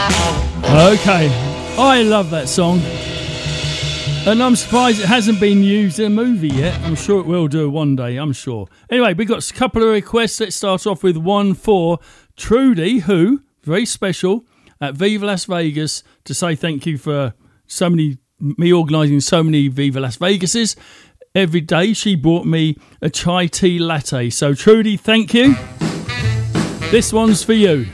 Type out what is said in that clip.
Okay, I love that song. And I'm surprised it hasn't been used in a movie yet. I'm sure it will do one day, I'm sure. Anyway, we've got a couple of requests. Let's start off with one for Trudy, who, very special, at Viva Las Vegas, to say thank you for me organising so many Viva Las Vegases. Every day she brought me a chai tea latte. So Trudy, thank you. This one's for you.